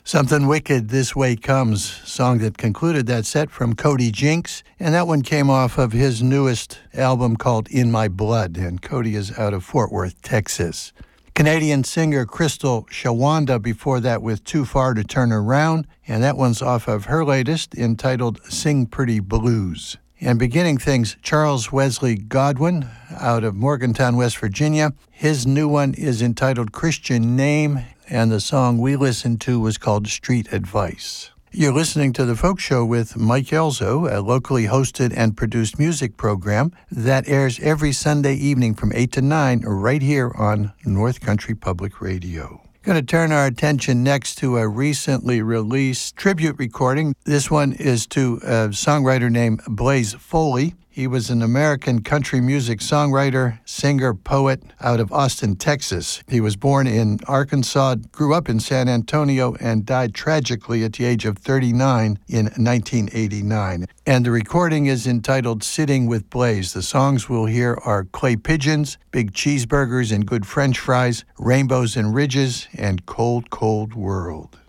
Something Wicked, This Way Comes, song that concluded that set from Cody Jinks, and that one came off of his newest album called In My Blood, and Cody is out of Fort Worth, Texas. Canadian singer Crystal Shawanda before that with Too Far to Turn Around, and that one's off of her latest entitled Sing Pretty Blues. And beginning things, Charles Wesley Godwin out of Morgantown, West Virginia. His new one is entitled Christian Name, and the song we listened to was called Street Advice. You're listening to The Folk Show with Mike Elzo, a locally hosted and produced music program that airs every Sunday evening from 8 to 9 right here on North Country Public Radio. Going to turn our attention next to a recently released tribute recording. This one is to a songwriter named Blaze Foley. He was an American country music songwriter, singer, poet out of Austin, Texas. He was born in Arkansas, grew up in San Antonio, and died tragically at the age of 39 in 1989. And the recording is entitled Sitting with Blaze. The songs we'll hear are Clay Pigeons, Big Cheeseburgers and Good French Fries, Rainbows and Ridges, and Cold, Cold World.